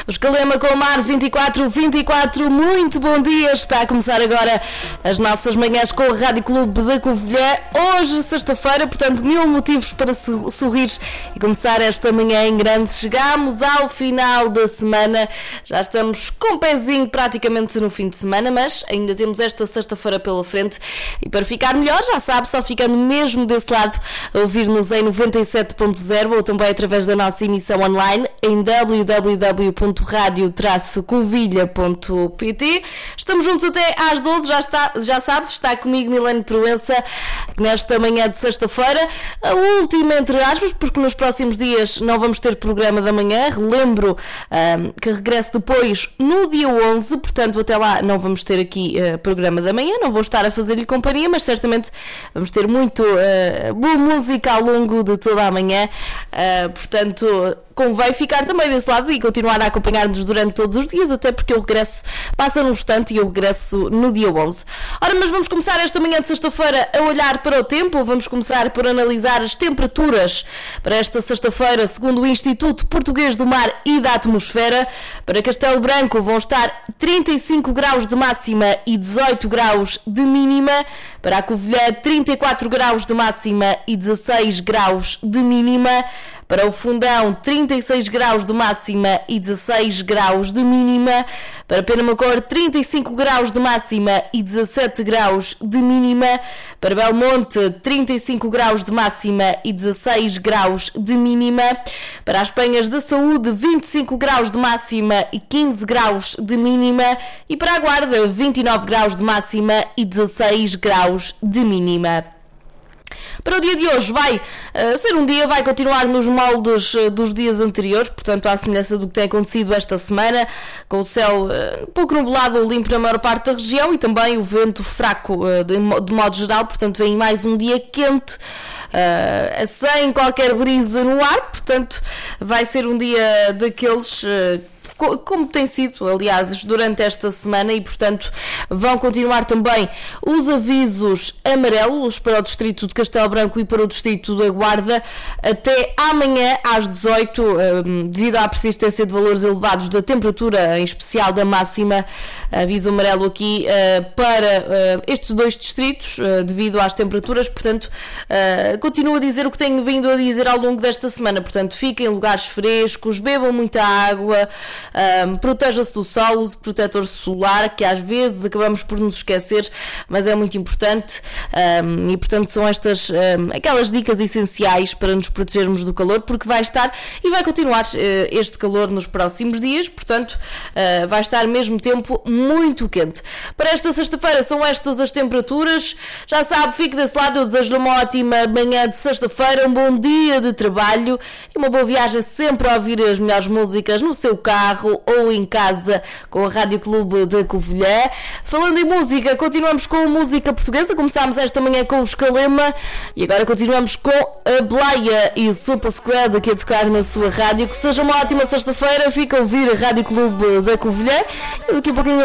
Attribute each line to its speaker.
Speaker 1: Os Calema com o Mar 24-24, muito bom dia. Está a começar agora as nossas manhãs com o Rádio Clube da Covilhã. Hoje, sexta-feira, portanto, 1000 motivos para sorrir e começar esta manhã em grande. Chegamos ao final da semana, já estamos com o pezinho praticamente no fim de semana, mas ainda temos esta sexta-feira pela frente. E para ficar melhor, já sabe, só ficando mesmo desse lado, a ouvir-nos em 97.0 ou também através da nossa emissão online em www.radio-covilha.pt. Estamos juntos até às 12, já sabes, está comigo Milene Proença nesta manhã de sexta-feira, a última entre aspas, porque nos próximos dias não vamos ter programa da manhã. Relembro que regresso depois no dia 11, portanto até lá não vamos ter aqui programa da manhã, não vou estar a fazer-lhe companhia, mas certamente vamos ter muito boa música ao longo de toda a manhã, portanto convém ficar também desse lado e continuar a acompanhar-nos durante todos os dias, até porque o regresso passa num instante e eu regresso no dia 11. Ora, mas vamos começar esta manhã de sexta-feira a olhar para o tempo. Vamos começar por analisar as temperaturas para esta sexta-feira, segundo o Instituto Português do Mar e da Atmosfera. Para Castelo Branco vão estar 35 graus de máxima e 18 graus de mínima. Para a Covilhã, 34 graus de máxima e 16 graus de mínima. Para o Fundão, 36 graus de máxima e 16 graus de mínima. Para Penamacor, 35 graus de máxima e 17 graus de mínima. Para Belmonte, 35 graus de máxima e 16 graus de mínima. Para as Penhas da Saúde, 25 graus de máxima e 15 graus de mínima. E para a Guarda, 29 graus de máxima e 16 graus de mínima. Para o dia de hoje vai ser um dia, vai continuar nos moldes dos dias anteriores, portanto à semelhança do que tem acontecido esta semana, com o céu um pouco nublado ou limpo na maior parte da região e também o vento fraco de modo geral, portanto vem mais um dia quente, sem qualquer brisa no ar, portanto vai ser um dia daqueles como tem sido, aliás, durante esta semana e, portanto, vão continuar também os avisos amarelos para o distrito de Castelo Branco e para o distrito da Guarda até amanhã às 18, devido à persistência de valores elevados da temperatura, em especial da máxima. Aviso amarelo aqui para estes dois distritos, devido às temperaturas, portanto, continuo a dizer o que tenho vindo a dizer ao longo desta semana, portanto, fiquem em lugares frescos, bebam muita água, proteja-se do sol, use protetor solar, que às vezes acabamos por nos esquecer, mas é muito importante, e portanto são estas aquelas dicas essenciais para nos protegermos do calor, porque vai estar e vai continuar este calor nos próximos dias, portanto vai estar mesmo tempo muito quente. Para esta sexta-feira são estas as temperaturas, já sabe, fique desse lado, eu desejo-lhe uma ótima manhã de sexta-feira, um bom dia de trabalho e uma boa viagem, sempre a ouvir as melhores músicas no seu carro ou em casa com a Rádio Clube da Covilhã. Falando em música, continuamos com música portuguesa. Começámos esta manhã com os Calema e agora continuamos com a Blaia e Super Squad aqui a tocar na sua rádio. Que seja uma ótima sexta-feira, fica a ouvir a Rádio Clube da Covilhã e daqui a pouquinho